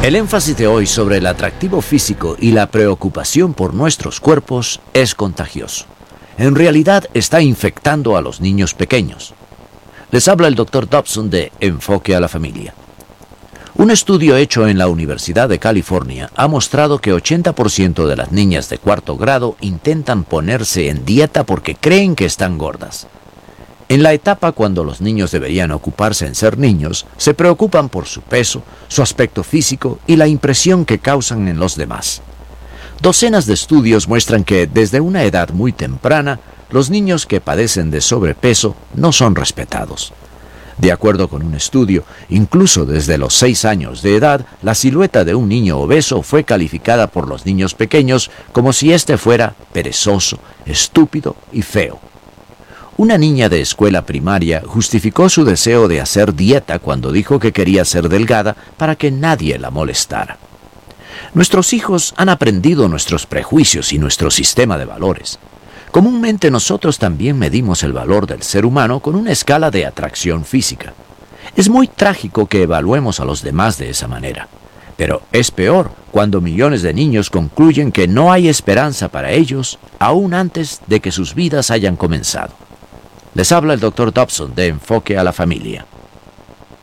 El énfasis de hoy sobre el atractivo físico y la preocupación por nuestros cuerpos es contagioso. En realidad está infectando a los niños pequeños. Les habla el Dr. Dobson de Enfoque a la Familia. Un estudio hecho en la Universidad de California ha mostrado que 80% de las niñas de cuarto grado intentan ponerse en dieta porque creen que están gordas. En la etapa cuando los niños deberían ocuparse en ser niños, se preocupan por su peso, su aspecto físico y la impresión que causan en los demás. Docenas de estudios muestran que desde una edad muy temprana, los niños que padecen de sobrepeso no son respetados. De acuerdo con un estudio, incluso desde los 6 años de edad, la silueta de un niño obeso fue calificada por los niños pequeños como si éste fuera perezoso, estúpido y feo. Una niña de escuela primaria justificó su deseo de hacer dieta cuando dijo que quería ser delgada para que nadie la molestara. Nuestros hijos han aprendido nuestros prejuicios y nuestro sistema de valores. Comúnmente nosotros también medimos el valor del ser humano con una escala de atracción física. Es muy trágico que evaluemos a los demás de esa manera, pero es peor cuando millones de niños concluyen que no hay esperanza para ellos aún antes de que sus vidas hayan comenzado. Les habla el Dr. Dobson de Enfoque a la Familia.